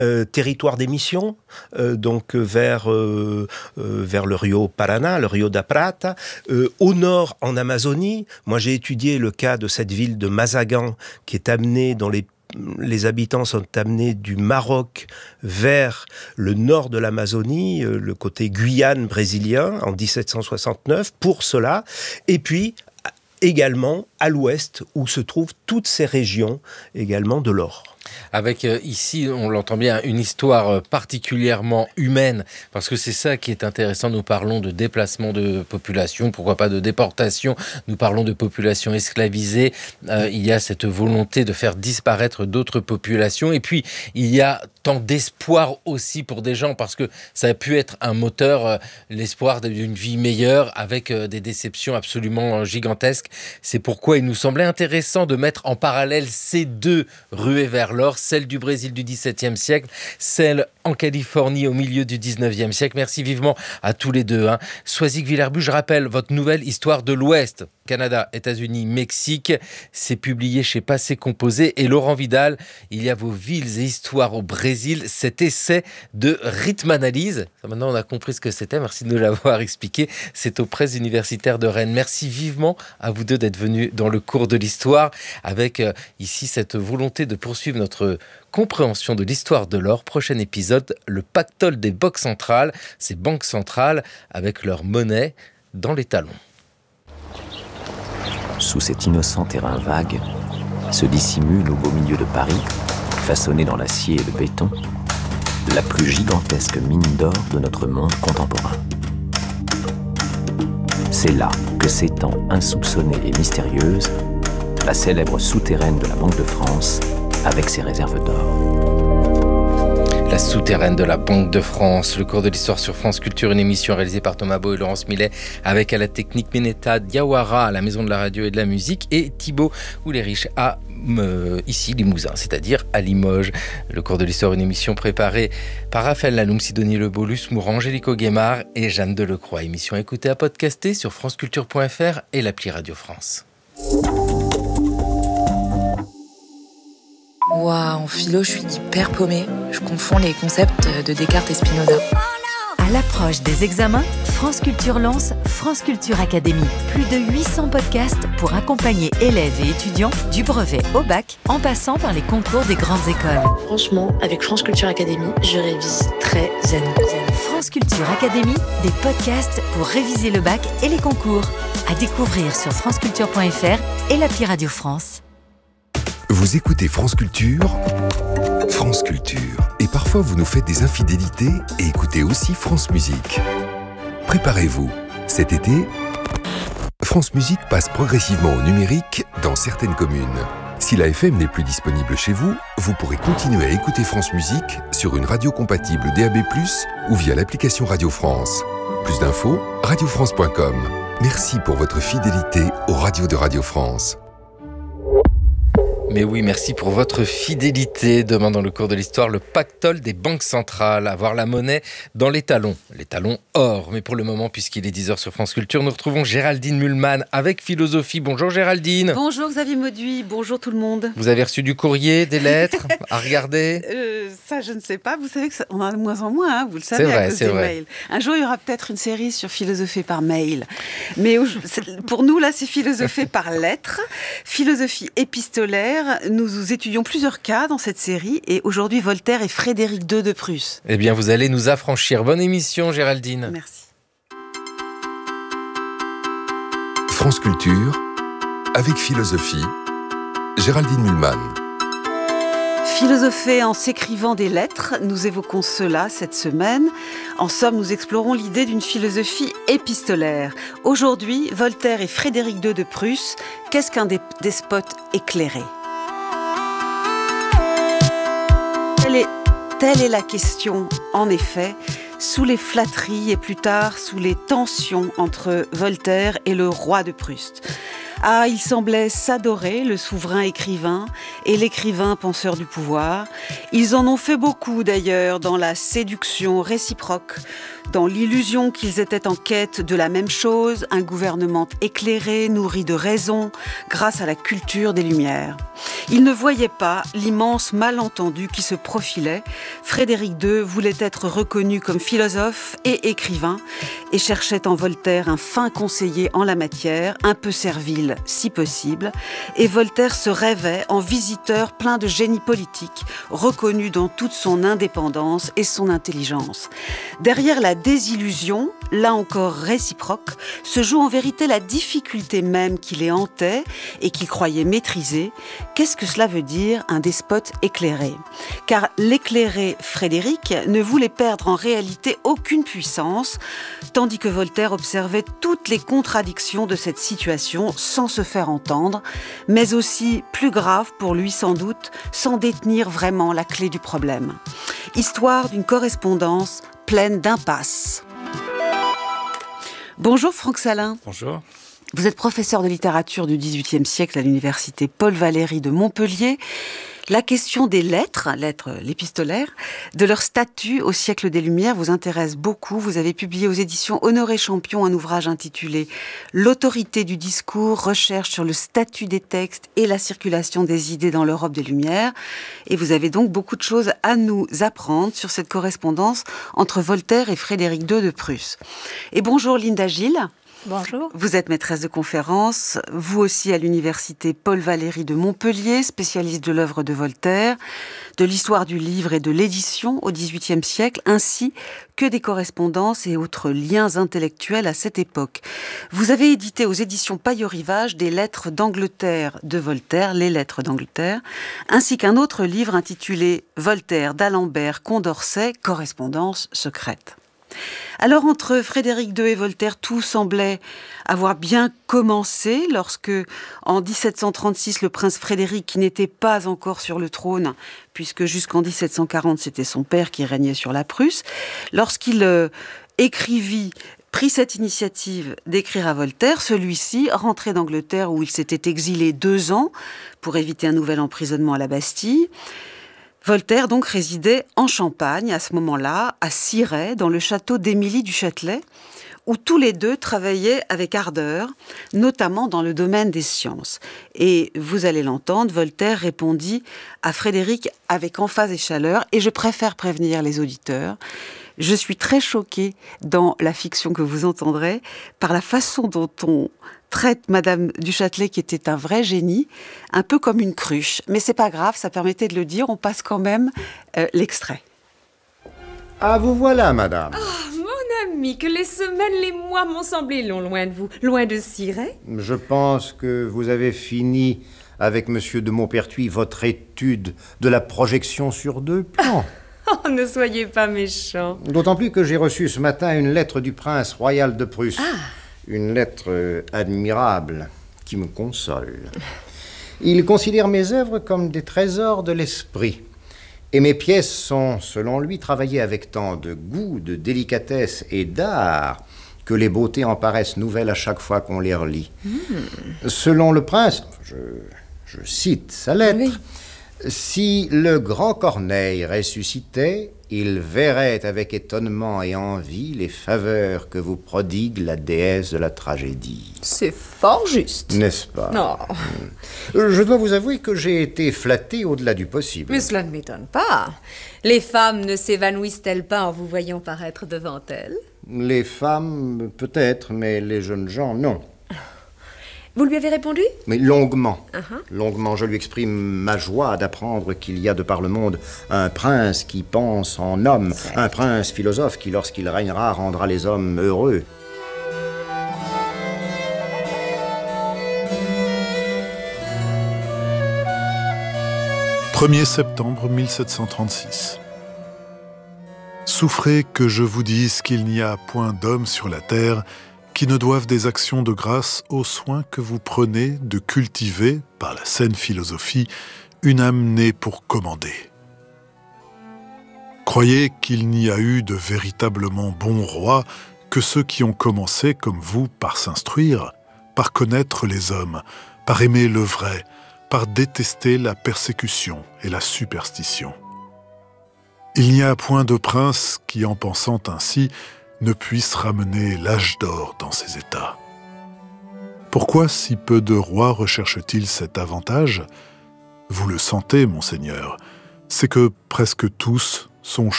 territoire d'émission, vers le Rio Paraná, le Rio da Prata, au nord en Amazonie. Moi, j'ai étudié le cas de cette ville de Mazagan qui est amenée dans les habitants sont amenés du Maroc vers le nord de l'Amazonie, le côté Guyane brésilien, en 1769, pour cela. Et puis, également, à l'ouest, où se trouvent toutes ces régions, également de l'or. Avec ici, on l'entend bien, une histoire particulièrement humaine, parce que c'est ça qui est intéressant. Nous parlons de déplacement de population, pourquoi pas de déportation, nous parlons de population esclavisée. Il y a cette volonté de faire disparaître d'autres populations, et puis il y a tant d'espoir aussi pour des gens, parce que ça a pu être un moteur, l'espoir d'une vie meilleure, avec des déceptions absolument gigantesques. C'est pourquoi il nous semblait intéressant de mettre en parallèle ces deux ruées vers l'or, celle du Brésil du XVIIe siècle, celle en Californie au milieu du XIXe siècle. Merci vivement à tous les deux. Soisig Villers-Bus, je rappelle votre nouvelle Histoire de l'Ouest, Canada, États-Unis, Mexique. C'est publié chez Passé Composé. Et Laurent Vidal, il y a vos villes et histoires au Brésil, cet essai de rythme-analyse. Maintenant, on a compris ce que c'était. Merci de nous l'avoir expliqué. C'est aux presses universitaires de Rennes. Merci vivement à vous deux d'être venus dans le cours de l'histoire, avec ici cette volonté de poursuivre notre compréhension de l'histoire de l'or. Prochain épisode, le pactole des banques centrales. Ces banques centrales avec leur monnaie dans les talons. Sous cet innocent terrain vague, se dissimule au beau milieu de Paris, façonnée dans l'acier et le béton, la plus gigantesque mine d'or de notre monde contemporain. C'est là que s'étend, insoupçonnée et mystérieuse, la célèbre souterraine de la Banque de France, avec ses réserves d'or. La souterraine de la Banque de France, le cours de l'histoire sur France Culture, une émission réalisée par Thomas Beau et Laurence Millet, avec à la technique Menetta Diawara, à la Maison de la Radio et de la Musique, et Thibaut Oulérich à ici Limousin, c'est-à-dire à Limoges. Le cours de l'histoire, une émission préparée par Raphaël Laloum, Sidonie Lebolus, Mourant, Angélico Guémard et Jeanne Delecroix. Émission écoutée à podcaster sur franceculture.fr et l'appli Radio France. Waouh, en philo, je suis hyper paumée. Je confonds les concepts de Descartes et Spinoza. À l'approche des examens, France Culture lance France Culture Academy. Plus de 800 podcasts pour accompagner élèves et étudiants du brevet au bac, en passant par les concours des grandes écoles. Franchement, avec France Culture Academy, je révise très zen. France Culture Academy, des podcasts pour réviser le bac et les concours. À découvrir sur franceculture.fr et l'appli Radio France. Vous écoutez France Culture, France Culture. Et parfois vous nous faites des infidélités et écoutez aussi France Musique. Préparez-vous, cet été, France Musique passe progressivement au numérique dans certaines communes. Si la FM n'est plus disponible chez vous, vous pourrez continuer à écouter France Musique sur une radio compatible DAB+, ou via l'application Radio France. Plus d'infos, radiofrance.com. Merci pour votre fidélité aux radios de Radio France. Mais oui, merci pour votre fidélité. Demain, dans le cours de l'histoire, le pactole des banques centrales. Avoir la monnaie dans les talons or. Mais pour le moment, puisqu'il est 10h sur France Culture, nous retrouvons Géraldine Mühlmann avec Philosophie. Bonjour Géraldine. Bonjour Xavier Mauduit, bonjour tout le monde. Vous avez reçu du courrier, des lettres à regarder Ça, je ne sais pas. Vous savez qu'on en a de moins en moins, vous le savez, à cause des mails. Un jour, il y aura peut-être une série sur Philosopher par mail. Mais pour nous, là, c'est Philosopher par lettres. Philosophie épistolaire. Nous étudions plusieurs cas dans cette série et aujourd'hui Voltaire et Frédéric II de Prusse. Eh bien, vous allez nous affranchir. Bonne émission, Géraldine. Merci. France Culture, avec Philosophie, Géraldine Mühlmann. Philosopher en s'écrivant des lettres, nous évoquons cela cette semaine. En somme, nous explorons l'idée d'une philosophie épistolaire. Aujourd'hui, Voltaire et Frédéric II de Prusse, qu'est-ce qu'un despote éclairé ? Telle est la question, en effet, sous les flatteries et plus tard sous les tensions entre Voltaire et le roi de Prusse. Ah, il semblait s'adorer, le souverain écrivain et l'écrivain penseur du pouvoir. Ils en ont fait beaucoup d'ailleurs dans la séduction réciproque dans l'illusion qu'ils étaient en quête de la même chose, un gouvernement éclairé, nourri de raison, grâce à la culture des Lumières. Ils ne voyaient pas l'immense malentendu qui se profilait. Frédéric II voulait être reconnu comme philosophe et écrivain et cherchait en Voltaire un fin conseiller en la matière, un peu servile si possible. Et Voltaire se rêvait en visiteur plein de génie politique, reconnu dans toute son indépendance et son intelligence. Derrière la désillusion, là encore réciproque, se joue en vérité la difficulté même qui les hantait et qu'il croyait maîtriser. Qu'est-ce que cela veut dire, un despote éclairé ? Car l'éclairé Frédéric ne voulait perdre en réalité aucune puissance, tandis que Voltaire observait toutes les contradictions de cette situation sans se faire entendre, mais aussi, plus grave pour lui sans doute, sans détenir vraiment la clé du problème. Histoire d'une correspondance pleine d'impasses. Bonjour Franck Salin. Bonjour. Vous êtes professeur de littérature du XVIIIe siècle à l'université Paul Valéry de Montpellier. La question des lettres l'épistolaire, de leur statut au siècle des Lumières vous intéresse beaucoup. Vous avez publié aux éditions Honoré Champion un ouvrage intitulé « L'autorité du discours, recherche sur le statut des textes et la circulation des idées dans l'Europe des Lumières ». Et vous avez donc beaucoup de choses à nous apprendre sur cette correspondance entre Voltaire et Frédéric II de Prusse. Et bonjour Linda Gilles. Bonjour. Vous êtes maîtresse de conférences, vous aussi à l'université Paul Valéry de Montpellier, spécialiste de l'œuvre de Voltaire, de l'histoire du livre et de l'édition au XVIIIe siècle, ainsi que des correspondances et autres liens intellectuels à cette époque. Vous avez édité aux éditions Paillot-Rivage des lettres d'Angleterre de Voltaire, les lettres d'Angleterre, ainsi qu'un autre livre intitulé Voltaire d'Alembert Condorcet, correspondance secrète. Alors, entre Frédéric II et Voltaire, tout semblait avoir bien commencé lorsque, en 1736, le prince Frédéric, qui n'était pas encore sur le trône, puisque jusqu'en 1740, c'était son père qui régnait sur la Prusse, lorsqu'il prit cette initiative d'écrire à Voltaire, celui-ci, rentré d'Angleterre où il s'était exilé 2 ans pour éviter un nouvel emprisonnement à la Bastille. Voltaire donc résidait en Champagne à ce moment-là, à Cirey, dans le château d'Émilie du Châtelet, où tous les deux travaillaient avec ardeur, notamment dans le domaine des sciences. Et vous allez l'entendre, Voltaire répondit à Frédéric avec emphase et chaleur, et je préfère prévenir les auditeurs. Je suis très choquée dans la fiction que vous entendrez par la façon dont on traite Madame du Châtelet, qui était un vrai génie, un peu comme une cruche. Mais c'est pas grave, ça permettait de le dire, on passe quand même l'extrait. Ah, vous voilà, madame. Oh, mon ami, que les semaines, les mois m'ont semblé longs loin de vous, loin de Cirey. Je pense que vous avez fini avec monsieur de Maupertuis votre étude de la projection sur 2 plans. Oh, ne soyez pas méchant. D'autant plus que j'ai reçu ce matin une lettre du prince royal de Prusse. Une lettre admirable qui me console. Il considère mes œuvres comme des trésors de l'esprit. Et mes pièces sont, selon lui, travaillées avec tant de goût, de délicatesse et d'art que les beautés en paraissent nouvelles à chaque fois qu'on les relit. Selon le prince, je cite sa lettre, oui. Si le grand Corneille ressuscitait, il verrait avec étonnement et envie les faveurs que vous prodigue la déesse de la tragédie. C'est fort juste. N'est-ce pas? Non. Je dois vous avouer que j'ai été flatté au-delà du possible. Mais cela ne m'étonne pas. Les femmes ne s'évanouissent-elles pas en vous voyant paraître devant elles? Les femmes, peut-être, mais les jeunes gens, non. Vous lui avez répondu? Mais longuement. Longuement, je lui exprime ma joie d'apprendre qu'il y a de par le monde un prince qui pense en homme, un prince philosophe qui, lorsqu'il régnera, rendra les hommes heureux. « 1er septembre 1736. Souffrez que je vous dise qu'il n'y a point d'homme sur la terre qui ne doivent des actions de grâce aux soins que vous prenez de cultiver, par la saine philosophie, une âme née pour commander. Croyez qu'il n'y a eu de véritablement bons rois que ceux qui ont commencé, comme vous, par s'instruire, par connaître les hommes, par aimer le vrai, par détester la persécution et la superstition. Il n'y a point de prince qui, en pensant ainsi, ne puisse ramener l'âge d'or dans ces États. Pourquoi si peu de rois recherchent-ils cet avantage ? Vous le sentez, monseigneur, c'est que presque tous sont